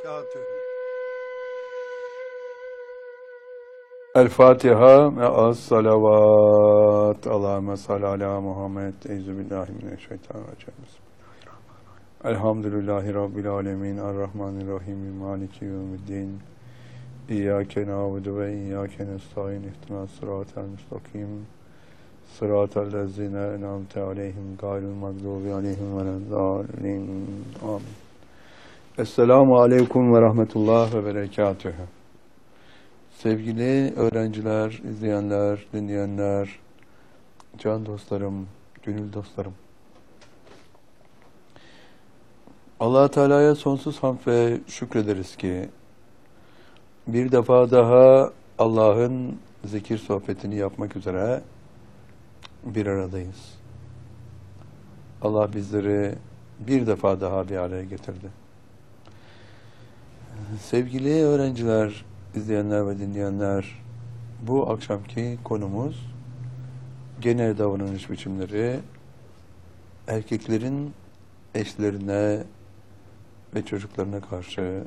berekatühü. El Fatiha ve az salavat. Allahümme salli ala Muhammed. Euzubillahimineşşeytanirracim. Elhamdülillahi Rabbil alemin. Errahmanirrahim. Maliki yevmiddin. İyyâke na'budu ve iyyâke nestaîn. İhdinas sıratal müstakim. Sıratal lezîne en'amte aleyhim gayril mağdûbi aleyhim veleddâllîn. Amin. Esselamu aleyküm ve rahmetullah ve berekatühü. Sevgili öğrenciler, izleyenler, dinleyenler, can dostlarım, gönül dostlarım. Allah-u Teala'ya sonsuz hamd ve şükrederiz ki bir defa daha Allah'ın zikir sohbetini yapmak üzere bir aradayız. Allah bizleri bir defa daha bir araya getirdi. Sevgili öğrenciler, izleyenler ve dinleyenler, bu akşamki konumuz genel davranış biçimleri, erkeklerin eşlerine ve çocuklarına karşı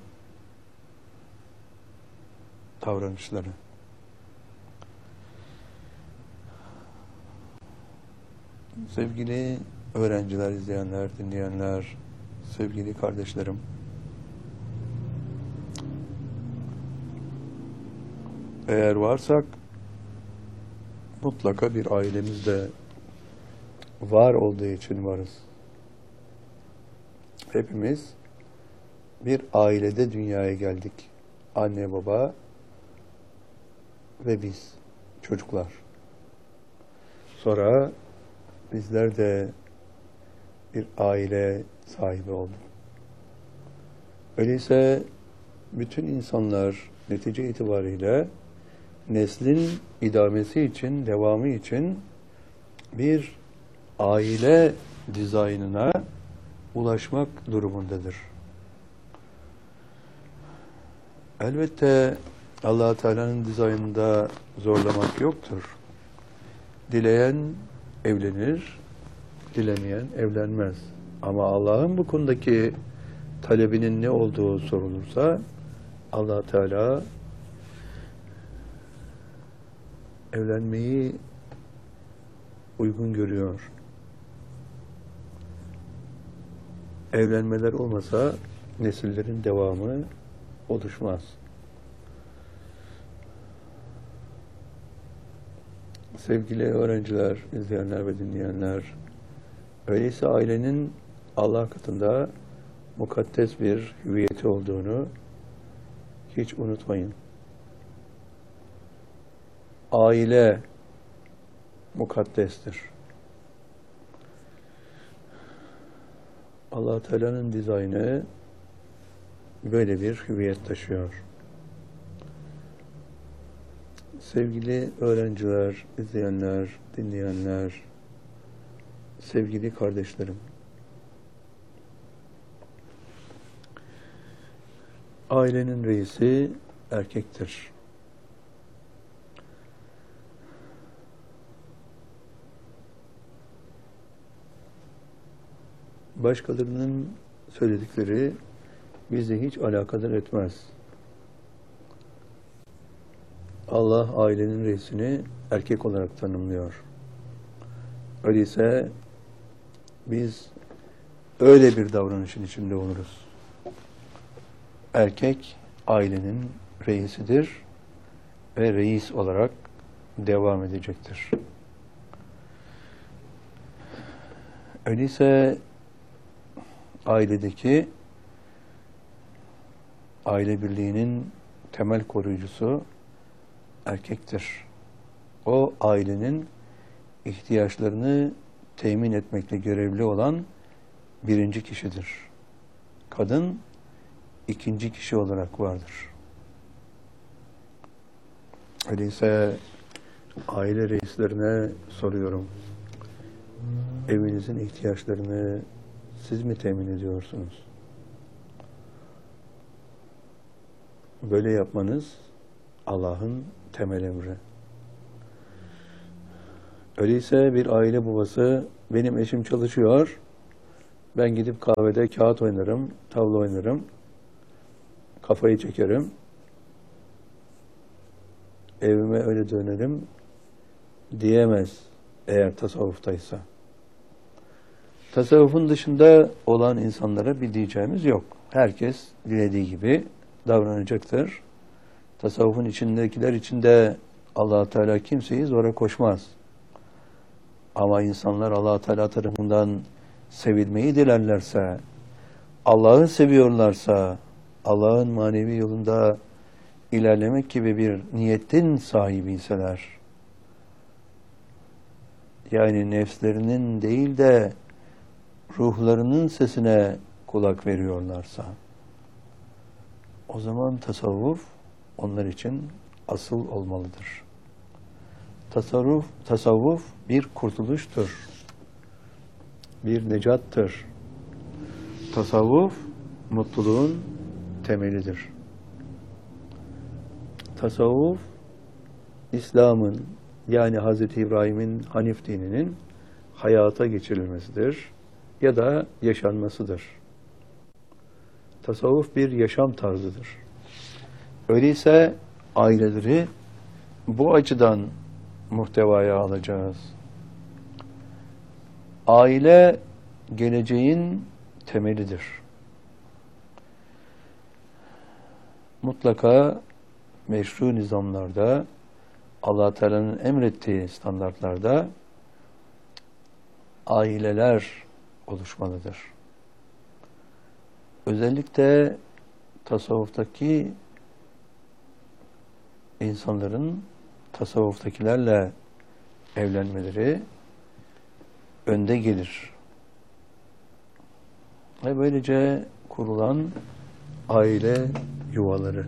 davranışları. Sevgili öğrenciler, izleyenler, dinleyenler, sevgili kardeşlerim, eğer varsak mutlaka bir ailemizde var olduğu için varız. Hepimiz bir ailede dünyaya geldik. Anne, baba ve biz, çocuklar. Sonra bizler de bir aile sahibi olduk. Öyleyse bütün insanlar netice itibariyle neslin idamesi için, devamı için bir aile dizaynına ulaşmak durumundadır. Elbette Allah-u Teala'nın dizaynında zorlamak yoktur. Dileyen evlenir, dilemeyen evlenmez. Ama Allah'ın bu konudaki talebinin ne olduğu sorulursa Allah-u Teala evlenmeyi uygun görüyor. Evlenmeler olmasa nesillerin devamı oluşmaz. Sevgili öğrenciler, izleyenler ve dinleyenler, öyleyse ailenin Allah katında mukaddes bir hüviyeti olduğunu hiç unutmayın. Aile mukaddestir. Allah Teala'nın dizaynı böyle bir hüviyet taşıyor. Sevgili öğrenciler, izleyenler, dinleyenler, sevgili kardeşlerim, ailenin reisi erkektir. Başkalarının söyledikleri bizi hiç alakadar etmez. Allah ailenin reisini erkek olarak tanımlıyor. Öyleyse biz öyle bir davranışın içinde oluruz. Erkek ailenin reisidir ve reis olarak devam edecektir. Öyleyse ailedeki aile birliğinin temel koruyucusu erkektir. O ailenin ihtiyaçlarını temin etmekle görevli olan birinci kişidir. Kadın ikinci kişi olarak vardır. Öyleyse aile reislerine soruyorum. Evinizin ihtiyaçlarını siz mi temin ediyorsunuz? Böyle yapmanız Allah'ın temel emri. Öyleyse bir aile babası, benim eşim çalışıyor, ben gidip kahvede kağıt oynarım, tavla oynarım, kafayı çekerim, evime öyle dönerim diyemez eğer tasavvuftaysa. Tasavvufun dışında olan insanlara bir diyeceğimiz yok. Herkes dilediği gibi davranacaktır. Tasavvufun içindekiler içinde Allah Teala kimseyi zora koşmaz. Ama insanlar Allah Teala tarafından sevilmeyi dilerlerse, Allah'ı seviyorlarsa, Allah'ın manevi yolunda ilerlemek gibi bir niyetin sahibiyseler, yani nefslerinin değil de ruhlarının sesine kulak veriyorlarsa, o zaman tasavvuf onlar için asıl olmalıdır. Tasavvuf bir kurtuluştur, bir necattır. Tasavvuf mutluluğun temelidir. Tasavvuf, İslam'ın yani Hz. İbrahim'in Hanif dininin hayata geçirilmesidir ya da yaşanmasıdır. Tasavvuf bir yaşam tarzıdır. Öyleyse aileleri bu açıdan muhtevaya alacağız. Aile geleceğin temelidir. Mutlaka meşru nizamlarda, Allah Teala'nın emrettiği standartlarda aileler oluşmalıdır. Özellikle tasavvuftaki insanların tasavvuftakilerle evlenmeleri önde gelir. Ve böylece kurulan aile yuvaları.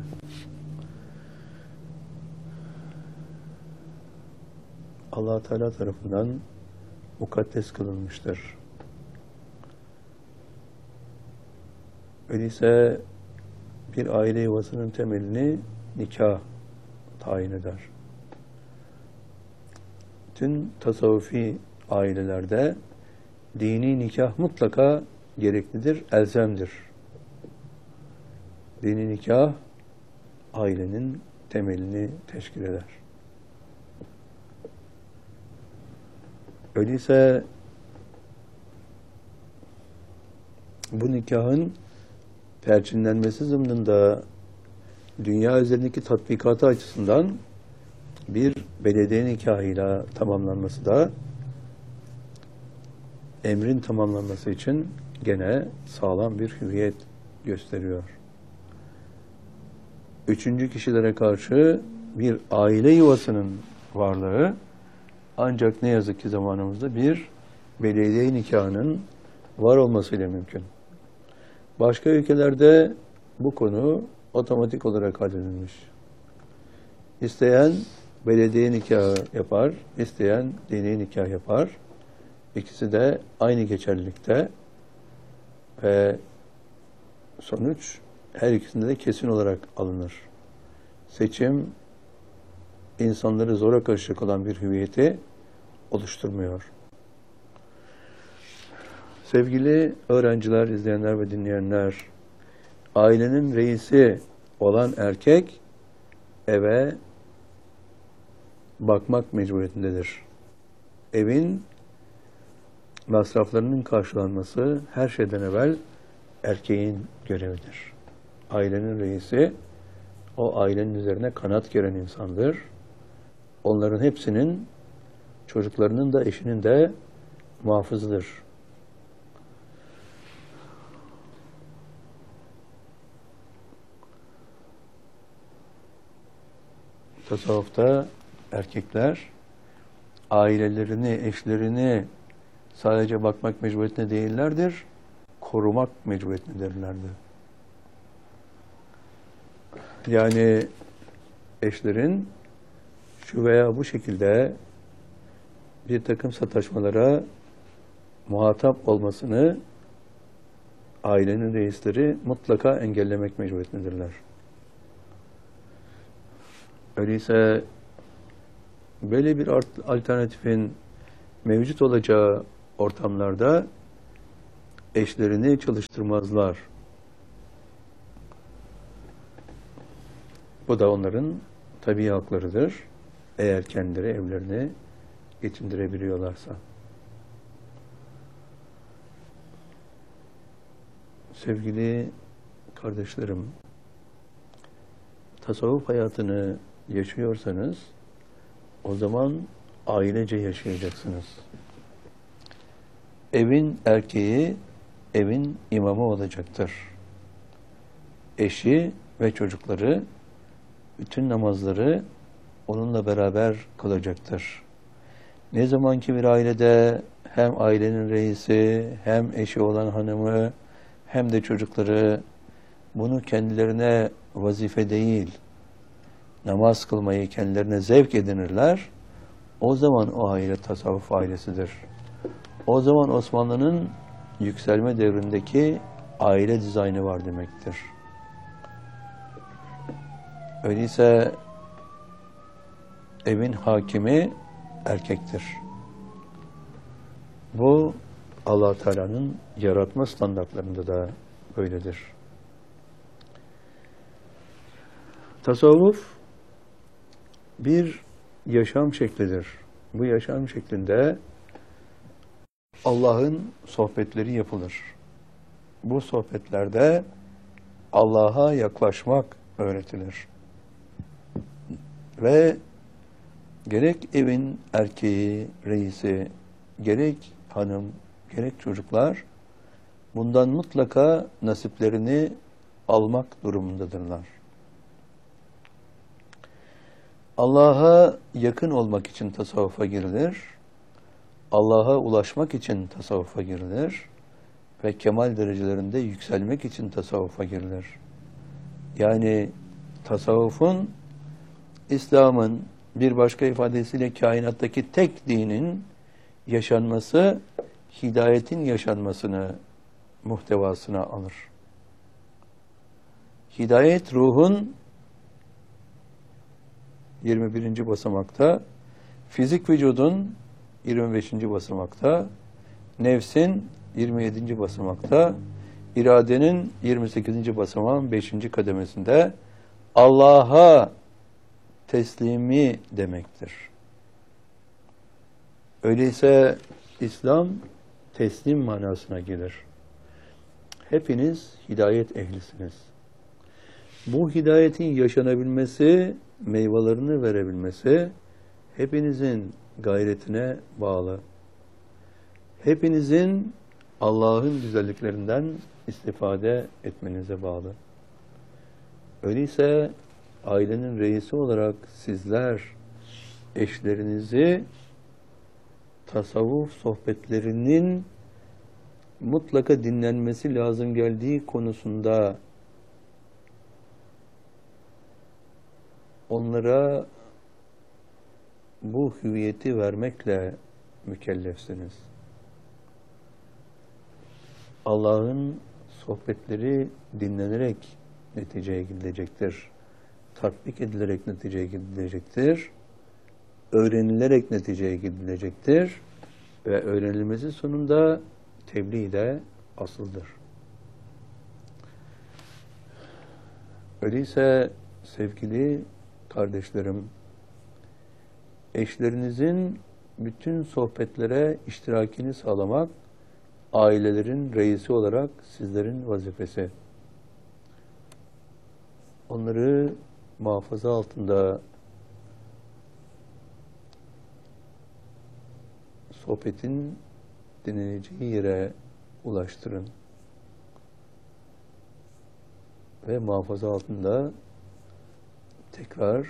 Allah Teala tarafından mukaddes kılınmıştır. Öyleyse bir aile yuvasının temelini nikah tayin eder. Bütün tasavvufi ailelerde dini nikah mutlaka gereklidir, elzemdir. Dini nikah ailenin temelini teşkil eder. Öyleyse bu nikahın perçinlenmesi zımnında dünya üzerindeki tatbikatı açısından bir belediye nikahıyla tamamlanması da emrin tamamlanması için gene sağlam bir hüviyet gösteriyor. Üçüncü kişilere karşı bir aile yuvasının varlığı ancak ne yazık ki zamanımızda bir belediye nikahının var olmasıyla mümkün. Başka ülkelerde bu konu otomatik olarak halledilmiş. İsteyen belediye nikahı yapar, isteyen dini nikah yapar. İkisi de aynı geçerlilikte ve sonuç her ikisinde de kesin olarak alınır. Seçim insanları zora karışık olan bir hüviyeti oluşturmuyor. Sevgili öğrenciler, izleyenler ve dinleyenler, ailenin reisi olan erkek eve bakmak mecburiyetindedir. Evin masraflarının karşılanması her şeyden evvel erkeğin görevidir. Ailenin reisi, o ailenin üzerine kanat geren insandır. Onların hepsinin, çocuklarının da eşinin de muhafızıdır. Tasavvufta erkekler ailelerini, eşlerini sadece bakmak mecburiyetinde değillerdir, korumak mecburiyetindedirlerdi. Yani eşlerin şu veya bu şekilde bir takım sataşmalara muhatap olmasını ailenin reisleri mutlaka engellemek mecburiyetindedirler. Öyleyse böyle bir alternatifin mevcut olacağı ortamlarda eşlerini çalıştırmazlar. Bu da onların tabii haklarıdır. Eğer kendileri evlerini geçindirebiliyorlarsa. Sevgili kardeşlerim, tasavvuf hayatını yaşıyorsanız o zaman ailece yaşayacaksınız. Evin erkeği evin imamı olacaktır. Eşi ve çocukları bütün namazları onunla beraber kılacaktır. Ne zamanki bir ailede hem ailenin reisi, hem eşi olan hanımı, hem de çocukları bunu kendilerine vazife değil, namaz kılmayı kendilerine zevk edinirler, o zaman o aile tasavvuf ailesidir. O zaman Osmanlı'nın yükselme devrindeki aile dizaynı var demektir. Öyleyse evin hakimi erkektir. Bu Allah Teala'nın yaratma standartlarında da böyledir. Tasavvuf bir yaşam şeklidir. Bu yaşam şeklinde Allah'ın sohbetleri yapılır. Bu sohbetlerde Allah'a yaklaşmak öğretilir. Ve gerek evin erkeği, reisi, gerek hanım, gerek çocuklar bundan mutlaka nasiplerini almak durumundadırlar. Allah'a yakın olmak için tasavvufa girilir. Allah'a ulaşmak için tasavvufa girilir. Ve kemal derecelerinde yükselmek için tasavvufa girilir. Yani tasavvufun, İslam'ın bir başka ifadesiyle kainattaki tek dinin yaşanması, hidayetin yaşanmasını muhtevasına alır. Hidayet ruhun 21. basamakta, fizik vücudun 25. basamakta, nefsin 27. basamakta, iradenin 28. basamağın 5. kademesinde Allah'a teslimi demektir. Öyleyse İslam teslim manasına gelir. Hepiniz hidayet ehlisiniz. Bu hidayetin yaşanabilmesi, meyvelerini verebilmesi hepinizin gayretine bağlı. Hepinizin Allah'ın güzelliklerinden istifade etmenize bağlı. Öyleyse ailenin reisi olarak sizler eşlerinizi tasavvuf sohbetlerinin mutlaka dinlenmesi lazım geldiği konusunda onlara bu hüviyeti vermekle mükellefsiniz. Allah'ın sohbetleri dinlenerek neticeye gidilecektir. Tatbik edilerek neticeye gidilecektir. Öğrenilerek neticeye gidilecektir. Ve öğrenilmesi sonunda tebliğ de asıldır. Öyleyse sevgili kardeşlerim, eşlerinizin bütün sohbetlere iştirakini sağlamak, ailelerin reisi olarak sizlerin vazifesi. Onları muhafaza altında sohbetin dinleneceği yere ulaştırın. Ve muhafaza altında tekrar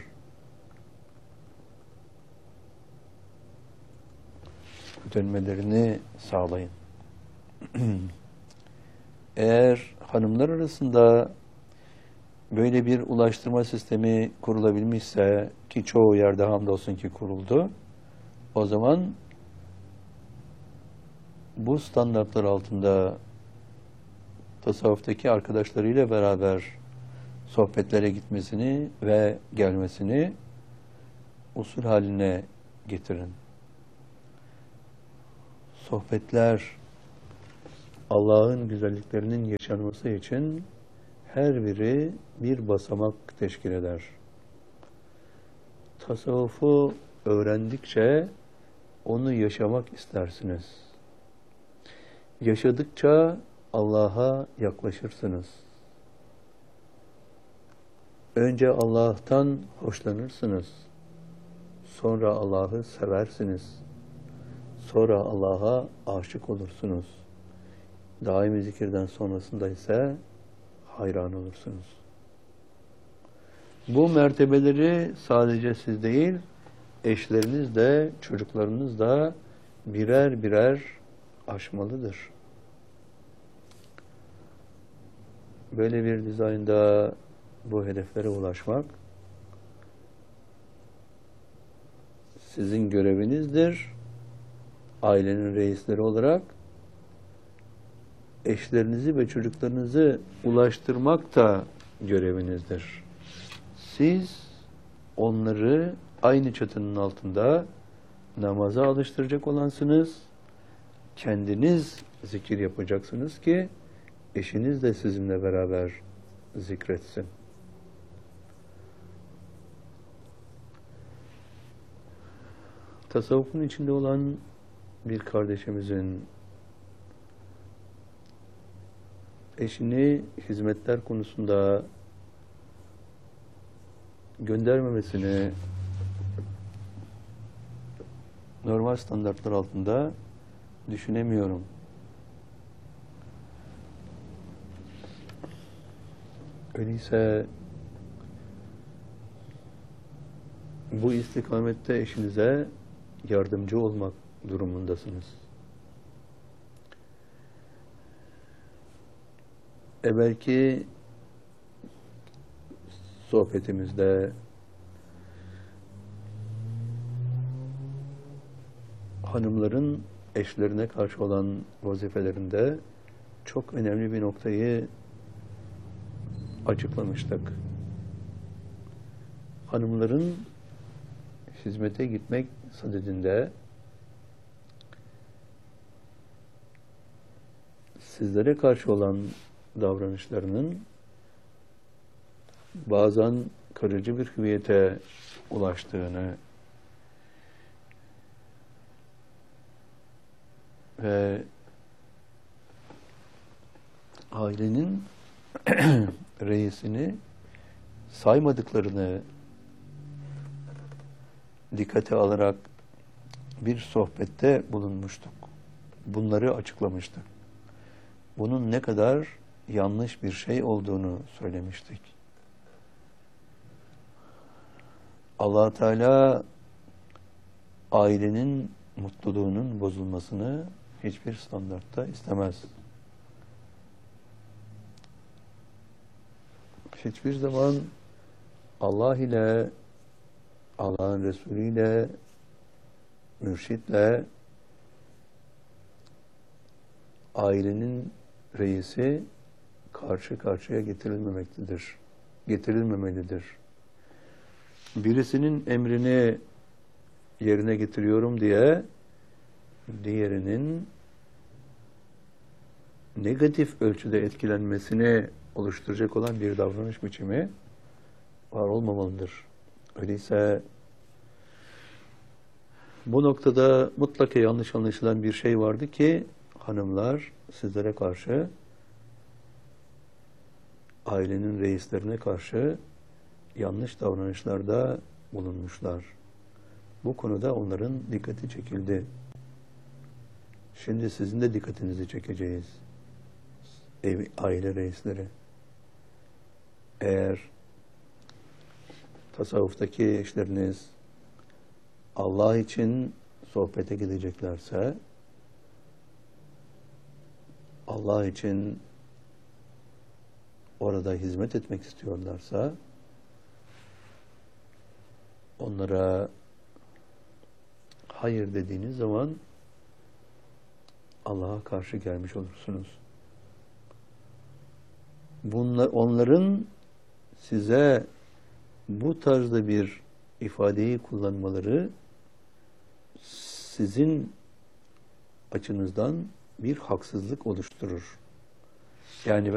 dönmelerini sağlayın. Eğer hanımlar arasında böyle bir ulaştırma sistemi kurulabilmişse, ki çoğu yerde hamdolsun ki kuruldu, o zaman bu standartlar altında tasavvuftaki arkadaşlarıyla beraber sohbetlere gitmesini ve gelmesini usul haline getirin. Sohbetler Allah'ın güzelliklerinin yaşanması için her biri bir basamak teşkil eder. tasavvufu öğrendikçe onu yaşamak istersiniz. Yaşadıkça Allah'a yaklaşırsınız. Önce Allah'tan hoşlanırsınız. Sonra Allah'ı seversiniz. Sonra Allah'a aşık olursunuz. Daimi zikirden sonrasında ise hayran olursunuz. Bu mertebeleri sadece siz değil, eşleriniz de, çocuklarınız da birer birer aşmalıdır. Böyle bir dizaynda bu hedeflere ulaşmak sizin görevinizdir. Ailenin reisleri olarak eşlerinizi ve çocuklarınızı ulaştırmak da görevinizdir. Siz onları aynı çatının altında namaza alıştıracak olansınız. Kendiniz zikir yapacaksınız ki eşiniz de sizinle beraber zikretsin. Tasavvufun içinde olan bir kardeşimizin eşini hizmetler konusunda göndermemesini normal standartlar altında düşünemiyorum. Öyleyse bu istikamette eşinize yardımcı olmak durumundasınız. Evvelki sohbetimizde hanımların eşlerine karşı olan vazifelerinde çok önemli bir noktayı açıklamıştık. Hanımların hizmete gitmek sadedinde sizlere karşı olan davranışlarının bazen kırıcı bir hüviyete ulaştığını ve ailenin reisini saymadıklarını dikkate alarak bir sohbette bulunmuştuk. Bunları açıklamıştık. Bunun ne kadar yanlış bir şey olduğunu söylemiştik. Allah Teala ailenin mutluluğunun bozulmasını hiçbir standartta istemez. Hiçbir zaman Allah ile, Allah'ın Resulü ile, mürşitle ailenin reisi karşı karşıya getirilmemelidir. Birisinin emrini yerine getiriyorum diye diğerinin negatif ölçüde etkilenmesini oluşturacak olan bir davranış biçimi var olmamalıdır. Öyleyse bu noktada mutlaka yanlış anlaşılan bir şey vardı ki hanımlar sizlere karşı, ailenin reislerine karşı yanlış davranışlarda bulunmuşlar. Bu konuda onların dikkati çekildi. Şimdi sizin de dikkatinizi çekeceğiz. Aile reisleri. Eğer tasavvuftaki eşleriniz Allah için sohbete gideceklerse, Allah için orada hizmet etmek istiyorlarsa, onlara hayır dediğiniz zaman Allah'a karşı gelmiş olursunuz. Onların size bu tarzda bir ifadeyi kullanmaları sizin açınızdan bir haksızlık oluşturur. Yani